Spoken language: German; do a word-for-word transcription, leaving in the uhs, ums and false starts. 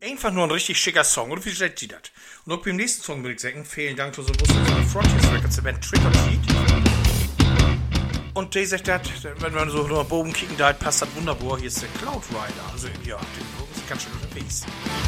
Einfach nur ein richtig schicker Song. Und wie stellt die das? Und auch beim nächsten Song will ich sagen, vielen Dank für so ein Frontiers Records, der Band Trick or Treat. Und der sagt, dat, wenn man so nach oben kicken, da passt das wunderbar. Hier ist der Cloud Rider. Also, ja, den ist ganz schön unterwegs.